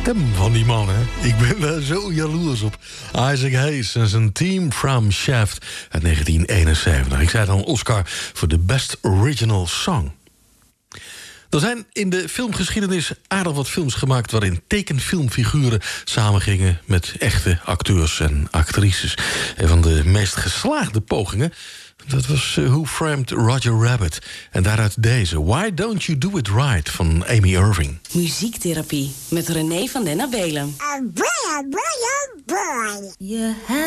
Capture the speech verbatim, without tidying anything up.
stem van die man, hè. Ik ben daar zo jaloers op. Isaac Hayes en zijn team from Shaft uit negentien eenenzeventig. Ik zei dan Oscar voor de Best Original Song. Er zijn in de filmgeschiedenis aardig wat films gemaakt waarin tekenfilmfiguren samengingen met echte acteurs en actrices. Een van de meest geslaagde pogingen, dat was uh, Who Framed Roger Rabbit. En daaruit deze, Why Don't You Do It Right van Amy Irving. Muziektherapie met René van den Abelen. A boy, a boy, a boy. Je